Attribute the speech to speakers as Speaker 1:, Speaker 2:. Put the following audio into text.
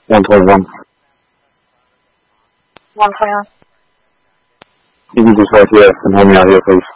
Speaker 1: 121.
Speaker 2: 121.
Speaker 1: You can just write yes and help me out here, please.